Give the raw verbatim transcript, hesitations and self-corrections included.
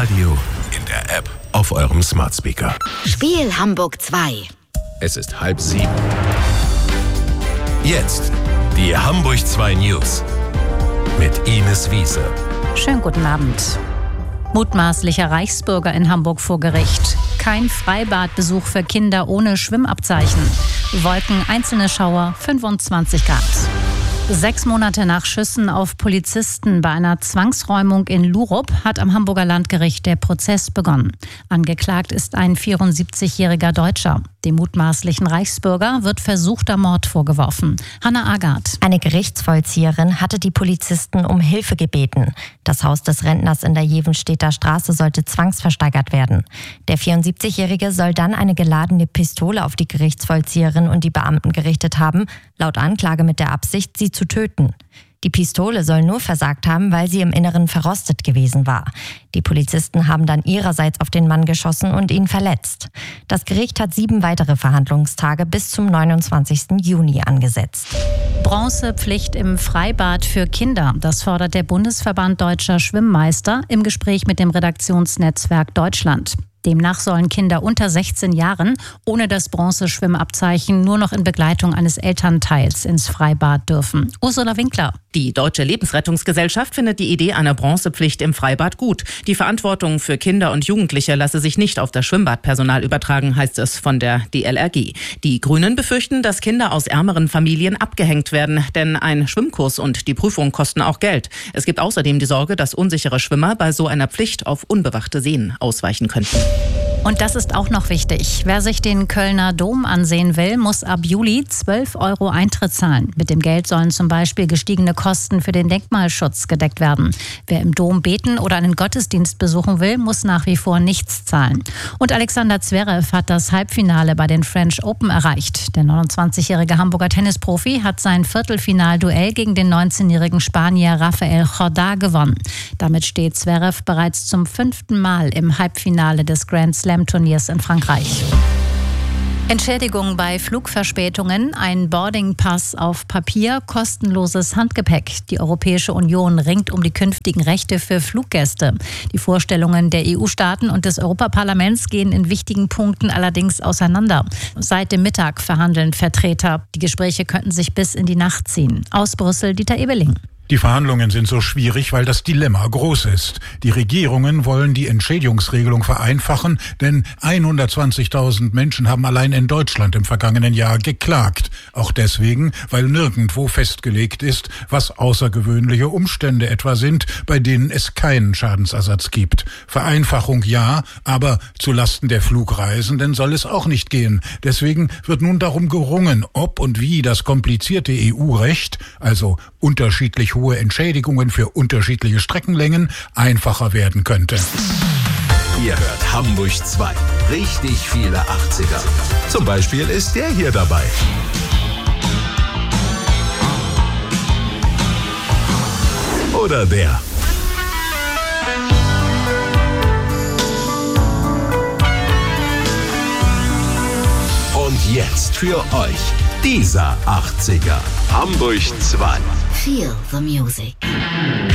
Radio, in der App, auf eurem Smart Speaker. Spiel Hamburg zwei. Es ist halb sieben. Jetzt die Hamburg zwei News mit Ines Wiese. Schönen guten Abend. Mutmaßlicher Reichsbürger in Hamburg vor Gericht. Kein Freibadbesuch für Kinder ohne Schwimmabzeichen. Wolken, einzelne Schauer, fünfundzwanzig Grad. Sechs Monate nach Schüssen auf Polizisten bei einer Zwangsräumung in Lurup hat am Hamburger Landgericht der Prozess begonnen. Angeklagt ist ein vierundsiebzigjähriger Deutscher. Dem mutmaßlichen Reichsbürger wird versuchter Mord vorgeworfen. Hanna Agard. Eine Gerichtsvollzieherin hatte die Polizisten um Hilfe gebeten. Das Haus des Rentners in der Jevenstädter Straße sollte zwangsversteigert werden. Der vierundsiebzigjährige soll dann eine geladene Pistole auf die Gerichtsvollzieherin und die Beamten gerichtet haben, laut Anklage mit der Absicht, sie zu töten. Die Pistole soll nur versagt haben, weil sie im Inneren verrostet gewesen war. Die Polizisten haben dann ihrerseits auf den Mann geschossen und ihn verletzt. Das Gericht hat sieben weitere Verhandlungstage bis zum neunundzwanzigsten Juni angesetzt. Bronzepflicht im Freibad für Kinder. Das fordert der Bundesverband Deutscher Schwimmmeister im Gespräch mit dem Redaktionsnetzwerk Deutschland. Demnach sollen Kinder unter sechzehn Jahren ohne das Bronzeschwimmabzeichen nur noch in Begleitung eines Elternteils ins Freibad dürfen. Ursula Winkler. Die Deutsche Lebensrettungsgesellschaft findet die Idee einer Bronzepflicht im Freibad gut. Die Verantwortung für Kinder und Jugendliche lasse sich nicht auf das Schwimmbadpersonal übertragen, heißt es von der D L R G. Die Grünen befürchten, dass Kinder aus ärmeren Familien abgehängt werden, denn ein Schwimmkurs und die Prüfung kosten auch Geld. Es gibt außerdem die Sorge, dass unsichere Schwimmer bei so einer Pflicht auf unbewachte Seen ausweichen könnten. Und das ist auch noch wichtig. Wer sich den Kölner Dom ansehen will, muss ab Juli zwölf Euro Eintritt zahlen. Mit dem Geld sollen zum Beispiel gestiegene Kosten für den Denkmalschutz gedeckt werden. Wer im Dom beten oder einen Gottesdienst besuchen will, muss nach wie vor nichts zahlen. Und Alexander Zverev hat das Halbfinale bei den French Open erreicht. Der neunundzwanzigjährige Hamburger Tennisprofi hat sein Viertelfinalduell gegen den neunzehnjährigen Spanier Rafael Jordá gewonnen. Damit steht Zverev bereits zum fünften Mal im Halbfinale des Grand Slam Turniers in Frankreich. Entschädigung bei Flugverspätungen, ein Boardingpass auf Papier, kostenloses Handgepäck. Die Europäische Union ringt um die künftigen Rechte für Fluggäste. Die Vorstellungen der E U-Staaten und des Europaparlaments gehen in wichtigen Punkten allerdings auseinander. Seit dem Mittag verhandeln Vertreter. Die Gespräche könnten sich bis in die Nacht ziehen. Aus Brüssel Dieter Ebeling. Die Verhandlungen sind so schwierig, weil das Dilemma groß ist. Die Regierungen wollen die Entschädigungsregelung vereinfachen, denn hundertzwanzigtausend Menschen haben allein in Deutschland im vergangenen Jahr geklagt. Auch deswegen, weil nirgendwo festgelegt ist, was außergewöhnliche Umstände etwa sind, bei denen es keinen Schadensersatz gibt. Vereinfachung ja, aber zulasten der Flugreisenden soll es auch nicht gehen. Deswegen wird nun darum gerungen, ob und wie das komplizierte E U-Recht, also unterschiedlich hohe Entschädigungen für unterschiedliche Streckenlängen, einfacher werden könnte. Ihr hört Hamburg zwei. Richtig viele achtziger. Zum Beispiel ist der hier dabei. Oder der. Und jetzt für euch dieser achtziger. Hamburg zwei. Feel the music.